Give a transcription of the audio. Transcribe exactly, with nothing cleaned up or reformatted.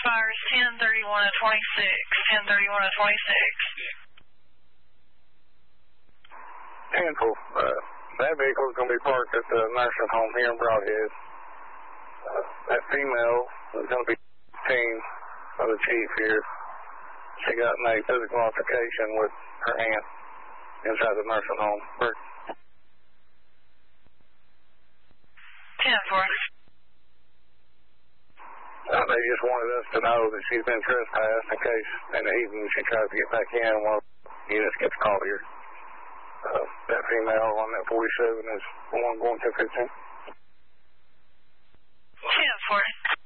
expires ten thirty-one of twenty-six. ten thirty-one of twenty-six. Handful. Uh, that vehicle is going to be parked at the nursing home here in Broadhead. Uh, that female is going to be seen by the chief here. She got in a physical altercation with her aunt inside the nursing home. ten four. Uh, they just wanted us to know that she's been trespassed in case in the evening she tries to get back in. One of the units gets called here. Uh, that female on that forty-seven is the one going to fifteen. ten four.